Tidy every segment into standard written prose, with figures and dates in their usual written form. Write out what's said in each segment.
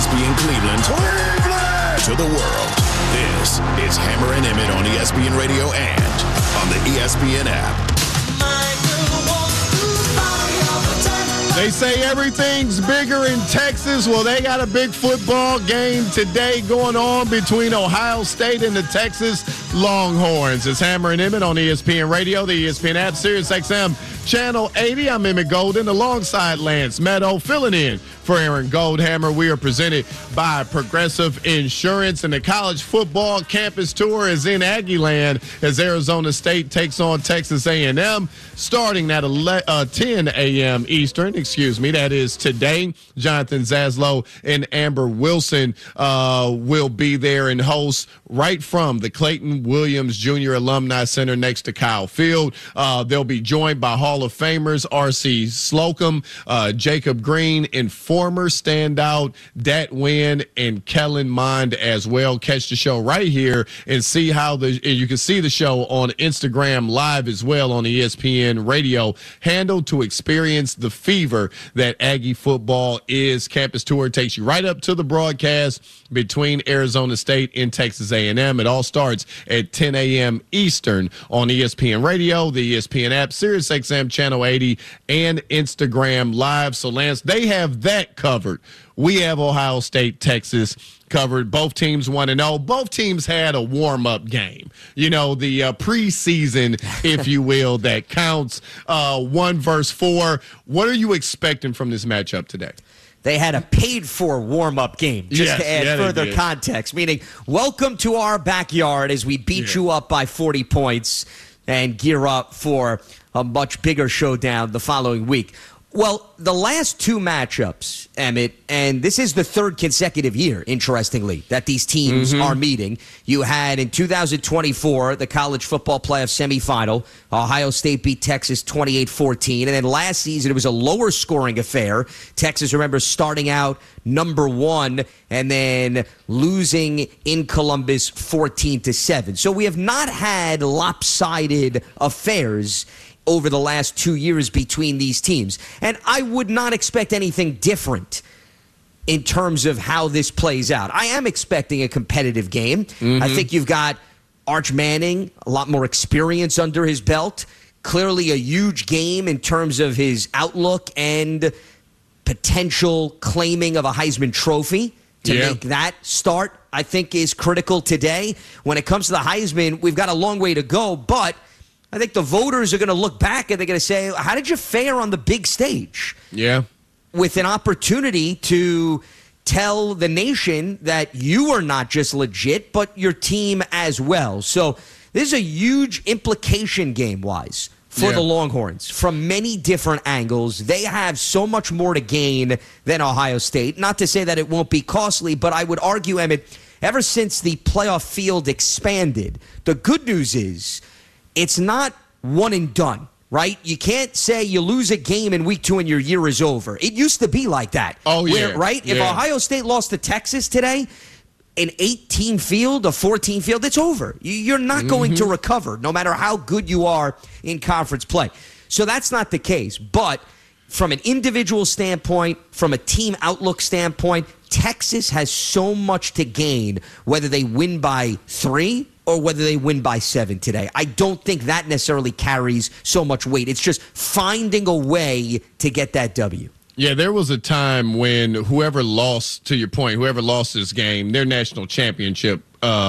ESPN Cleveland, to the world. This is Hammer and Emmett on ESPN Radio and on the ESPN app. They say everything's bigger in Texas. Well, they got a big football game today going on between Ohio State and the Texas Longhorns. It's Hammer and Emmett on ESPN Radio, the ESPN app, Sirius XM, Channel 80. I'm Emmett Golden alongside Lance Meadow, filling in for Aaron Goldhammer. We are presented by Progressive Insurance, and the college football campus tour is in Aggieland as Arizona State takes on Texas A&M starting at 10 a.m. Eastern. That is today. Jonathan Zaslow and Amber Wilson will be there and host right from the Clayton Williams Jr. Alumni Center next to Kyle Field. They'll be joined by Hall of Famers R.C. Slocum, Jacob Green, and former standout Dat Wynn and Kellen Mond as well. Catch the show right here and see how you can see the show on Instagram Live as well on the ESPN Radio handle to experience the fever that Aggie football is. Campus tour takes you right up to the broadcast between Arizona State and Texas A&M. It all starts at 10 a.m. Eastern on ESPN Radio, the ESPN app, Sirius XM Channel 80, and Instagram Live. So, Lance, they have that covered. We have Ohio State, Texas covered. Both teams 1-0. Both teams had a warm-up game. You know, the preseason, if you will, that counts 1 versus 4. What are you expecting from this matchup today? They had a paid-for warm-up game, just to add further context, meaning welcome to our backyard as we beat you up by 40 points and gear up for a much bigger showdown the following week. Well, the last two matchups, Emmett, and this is the third consecutive year, interestingly, that these teams are meeting. You had in 2024, the college football playoff semifinal. Ohio State beat Texas 28-14. And then last season, it was a lower scoring affair. Texas, remember, starting out number 1 and then losing in Columbus 14-7. So we have not had lopsided affairs over the last 2 years between these teams. And I would not expect anything different in terms of how this plays out. I am expecting a competitive game. I think you've got Arch Manning, a lot more experience under his belt. Clearly a huge game in terms of his outlook and potential claiming of a Heisman Trophy. To make that start, I think, is critical today. When it comes to the Heisman, we've got a long way to go, but I think the voters are going to look back and they're going to say, how did you fare on the big stage? Yeah. With an opportunity to tell the nation that you are not just legit, but your team as well. So this is a huge implication game-wise for the Longhorns from many different angles. They have so much more to gain than Ohio State. Not to say that it won't be costly, but I would argue, Emmett, ever since the playoff field expanded, the good news is it's not one and done, right? You can't say you lose a game in week 2 and your year is over. It used to be like that. Oh, yeah. Right? Yeah. If Ohio State lost to Texas today, an 18 field, a 14 field, it's over. You're not going to recover, no matter how good you are in conference play. So that's not the case. But from an individual standpoint, from a team outlook standpoint, Texas has so much to gain, whether they win by 3 or whether they win by 7 today. I don't think that necessarily carries so much weight. It's just finding a way to get that W. Yeah, there was a time when whoever lost, to your point, whoever lost this game, their national championship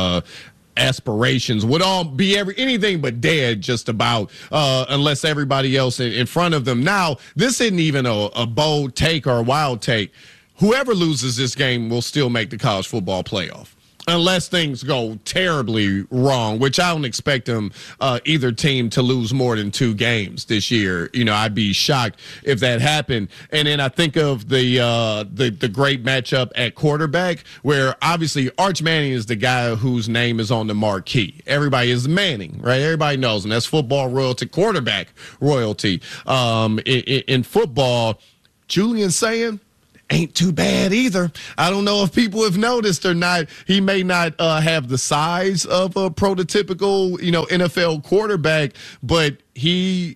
aspirations would all be anything but dead just about unless everybody else in front of them. Now, this isn't even a bold take or a wild take. Whoever loses this game will still make the college football playoff. Unless things go terribly wrong, which I don't expect them, either team to lose more than 2 games this year. You know, I'd be shocked if that happened. And then I think of the great matchup at quarterback, where obviously Arch Manning is the guy whose name is on the marquee. Everybody is Manning, right? Everybody knows him. That's football royalty, quarterback royalty. In football, Julian Sayin ain't too bad either. I don't know if people have noticed or not. He may not have the size of a prototypical, NFL quarterback, but he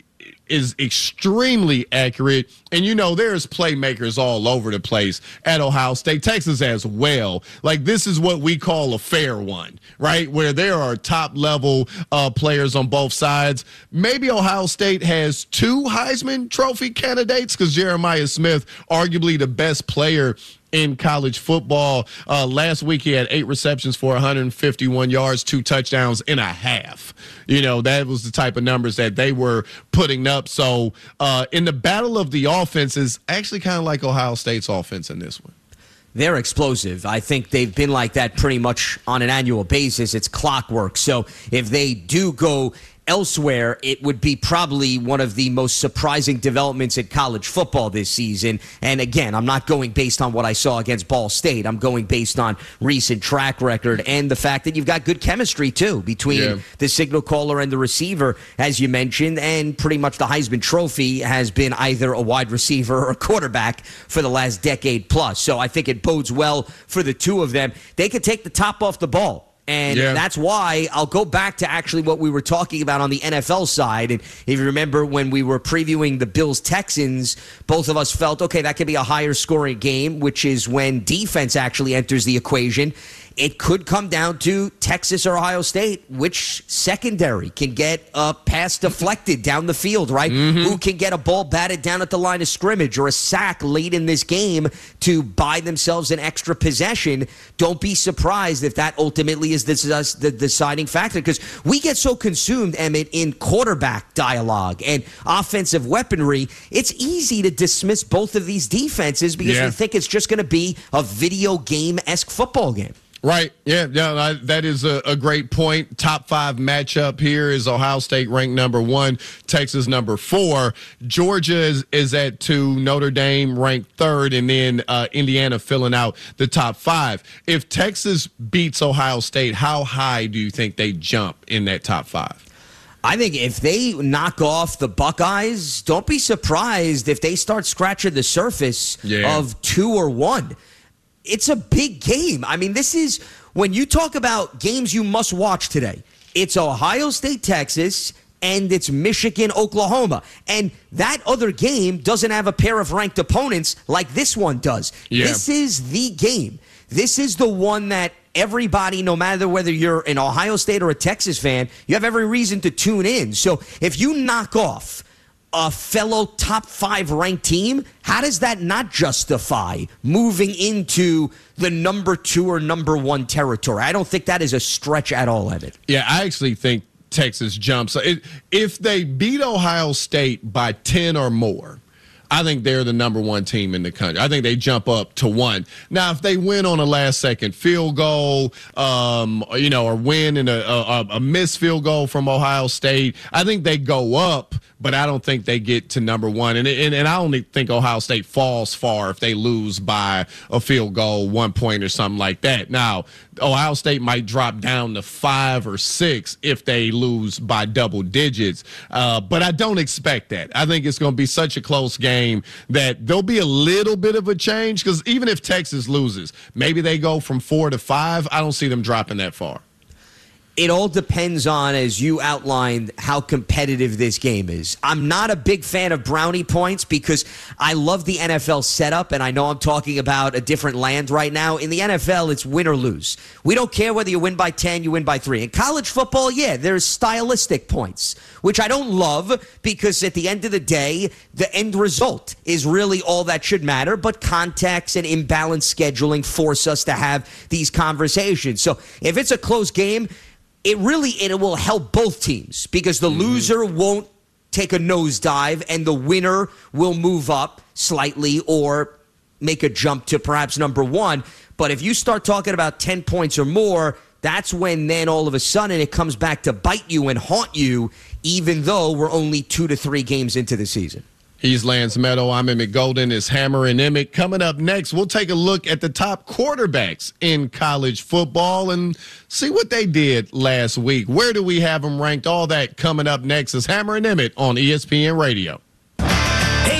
is extremely accurate. And, there's playmakers all over the place at Ohio State, Texas as well. Like, this is what we call a fair one, right? Where there are top-level players on both sides. Maybe Ohio State has 2 Heisman Trophy candidates because Jeremiah Smith, arguably the best player in college football. Last week, he had 8 receptions for 151 yards, 2 touchdowns and a half. That was the type of numbers that they were putting up. So in the battle of the offenses, actually kind of like Ohio State's offense in this one. They're explosive. I think they've been like that pretty much on an annual basis. It's clockwork. So if they do go elsewhere, it would be probably one of the most surprising developments in college football this season. And again, I'm not going based on what I saw against Ball State. I'm going based on recent track record and the fact that you've got good chemistry, too, between the signal caller and the receiver, as you mentioned. And pretty much the Heisman Trophy has been either a wide receiver or a quarterback for the last decade plus. So I think it bodes well for the two of them. They could take the top off the ball. And that's why I'll go back to actually what we were talking about on the NFL side. And if you remember when we were previewing the Bills-Texans, both of us felt, okay, that could be a higher scoring game, which is when defense actually enters the equation. It could come down to Texas or Ohio State, which secondary can get a pass deflected down the field, right? Who can get a ball batted down at the line of scrimmage or a sack late in this game to buy themselves an extra possession. Don't be surprised if that ultimately is the deciding factor, because we get so consumed, Emmett, in quarterback dialogue and offensive weaponry. It's easy to dismiss both of these defenses because we think it's just going to be a video game-esque football game. Right. Yeah, that is a great point. Top 5 matchup here is Ohio State ranked number 1, Texas number 4. Georgia is at 2, Notre Dame ranked 3rd, and then Indiana filling out the top 5. If Texas beats Ohio State, how high do you think they jump in that top 5? I think if they knock off the Buckeyes, don't be surprised if they start scratching the surface of 2 or 1. It's a big game. I mean, this is when you talk about games you must watch today. It's Ohio State, Texas, and it's Michigan, Oklahoma. And that other game doesn't have a pair of ranked opponents like this one does. Yeah. This is the game. This is the one that everybody, no matter whether you're an Ohio State or a Texas fan, you have every reason to tune in. So if you knock off a fellow top 5 ranked team, how does that not justify moving into the number 2 or number 1 territory? I don't think that is a stretch at all, Evan. Yeah, I actually think Texas jumps. If they beat Ohio State by 10 or more, I think they're the number 1 team in the country. I think they jump up to 1. Now, if they win on a last-second field goal, or win in a missed field goal from Ohio State, I think they go up, but I don't think they get to number 1. And I only think Ohio State falls far if they lose by a field goal, 1 point or something like that. Now, Ohio State might drop down to 5 or 6 if they lose by double digits, but I don't expect that. I think it's going to be such a close game that there'll be a little bit of a change, because even if Texas loses, maybe they go from 4 to 5. I don't see them dropping that far. It all depends on, as you outlined, how competitive this game is. I'm not a big fan of brownie points because I love the NFL setup, and I know I'm talking about a different land right now. In the NFL, it's win or lose. We don't care whether you win by 10, you win by 3. In college football, there's stylistic points, which I don't love because at the end of the day, the end result is really all that should matter, but context and imbalanced scheduling force us to have these conversations. So if it's a close game, it will help both teams because the loser won't take a nosedive and the winner will move up slightly or make a jump to perhaps number 1. But if you start talking about 10 points or more, that's when then all of a sudden it comes back to bite you and haunt you, even though we're only 2 to 3 games into the season. He's Lance Meadow. I'm Emmett Golden. It's Hammer and Emmett. Coming up next, we'll take a look at the top quarterbacks in college football and see what they did last week. Where do we have them ranked? All that coming up next is Hammer and Emmett on ESPN Radio. Hey,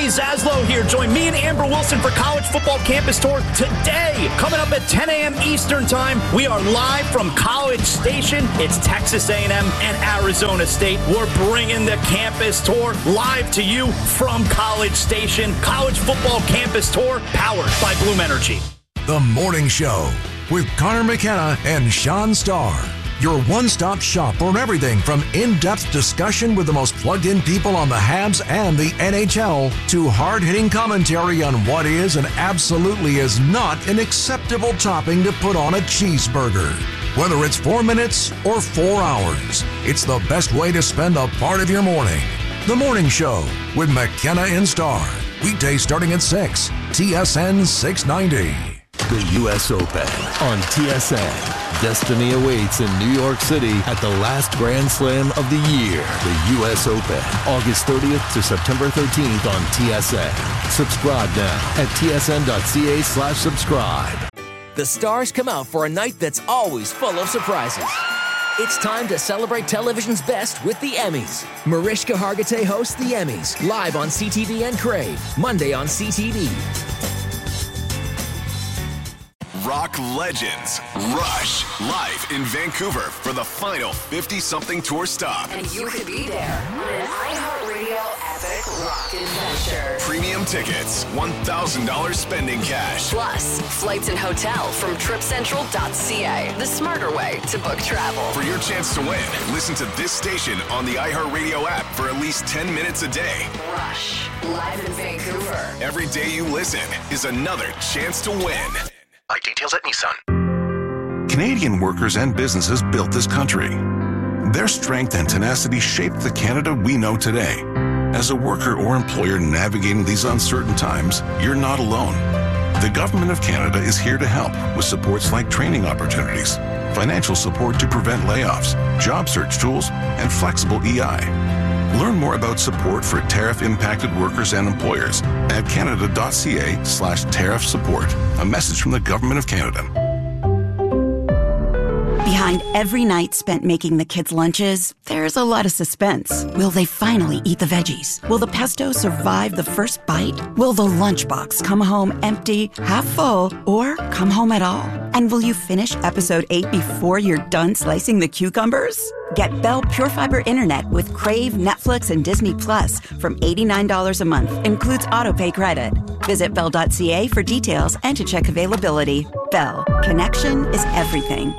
Kenny Zaslow here. Join me and Amber Wilson for College Football Campus Tour today. Coming up at 10 a.m. Eastern Time, we are live from College Station. It's Texas A&M and Arizona State. We're bringing the campus tour live to you from College Station. College Football Campus Tour, powered by Bloom Energy. The Morning Show with Connor McKenna and Sean Starr. Your one-stop shop for everything from in-depth discussion with the most plugged-in people on the Habs and the NHL to hard-hitting commentary on what is and absolutely is not an acceptable topping to put on a cheeseburger. Whether it's 4 minutes or 4 hours, it's the best way to spend a part of your morning. The Morning Show with McKenna and Starr. Weekdays starting at 6, TSN 690. The U.S. Open on TSN. Destiny awaits in New York City at the last Grand Slam of the year. The U.S. Open, August 30th to September 13th on TSN. Subscribe now at tsn.ca/subscribe. The stars come out for a night that's always full of surprises. It's time to celebrate television's best with the Emmys. Mariska Hargitay hosts the Emmys, live on CTV and Crave, Monday on CTV. Rock legends Rush live in Vancouver for the final 50-something tour stop. And you could be there on an iHeartRadio epic rock adventure. Premium tickets, $1,000 spending cash. Plus, flights and hotel from TripCentral.ca, the smarter way to book travel. For your chance to win, listen to this station on the iHeartRadio app for at least 10 minutes a day. Rush, live in Vancouver. Every day you listen is another chance to win. Like details at Nissan. Canadian workers and businesses built this country. Their strength and tenacity shaped the Canada we know today. As a worker or employer navigating these uncertain times, you're not alone. The Government of Canada is here to help with supports like training opportunities, financial support to prevent layoffs, job search tools, and flexible EI. Learn more about support for tariff-impacted workers and employers at canada.ca/tariff support. A message from the Government of Canada. Behind every night spent making the kids' lunches, there's a lot of suspense. Will they finally eat the veggies? Will the pesto survive the first bite? Will the lunchbox come home empty, half full, or come home at all? And will you finish episode 8 before you're done slicing the cucumbers? Get Bell Pure Fiber Internet with Crave, Netflix, and Disney Plus from $89 a month. Includes autopay credit. Visit Bell.ca for details and to check availability. Bell. Connection is everything.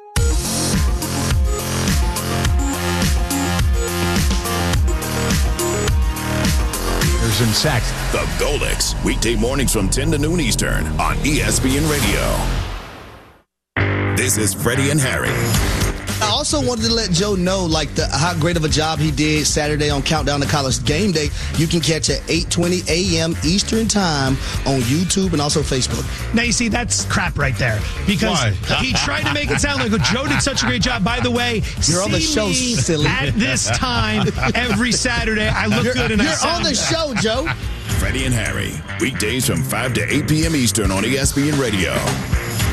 In Saxon. The Goldics, weekday mornings from 10 to noon Eastern on ESPN Radio. This is Freddie and Harry. I also wanted to let Joe know, how great of a job he did Saturday on Countdown to College Game Day. You can catch at 8:20 a.m. Eastern Time on YouTube and also Facebook. Now, you see, that's crap right there. Because he tried to make it sound like Joe did such a great job. By the way, you're on the show, silly. At this time, every Saturday, I look good and I sound good. You're on the show, Joe. Freddie and Harry, weekdays from 5 to 8 p.m. Eastern on ESPN Radio.